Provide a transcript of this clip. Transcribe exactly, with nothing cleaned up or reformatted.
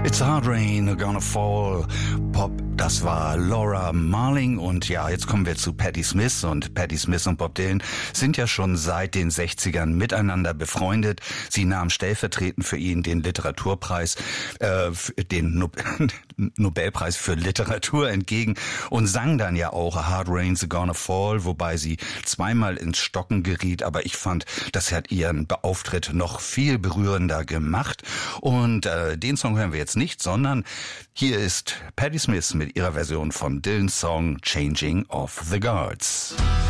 It's Hard Rain, Gonna Fall, Pop, das war Laura Marling und ja, jetzt kommen wir zu Patti Smith und Patti Smith und Bob Dylan sind ja schon seit den sechzigern miteinander befreundet. Sie nahm stellvertretend für ihn den Literaturpreis, äh, den no- Nobelpreis für Literatur entgegen und sang dann ja auch A Hard Rain's Gonna Fall, wobei sie zweimal ins Stocken geriet, aber ich fand, das hat ihren Auftritt noch viel berührender gemacht und äh, den Song hören wir jetzt nicht, sondern hier ist Patti Smith mit ihrer Version von Dylans Song Changing of the Guards.